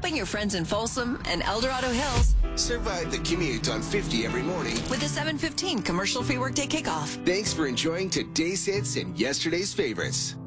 helping your friends in Folsom and El Dorado Hills Survive the commute on 50 every morning. with the 7:15 commercial-free workday kickoff. Thanks for enjoying today's hits and yesterday's favorites.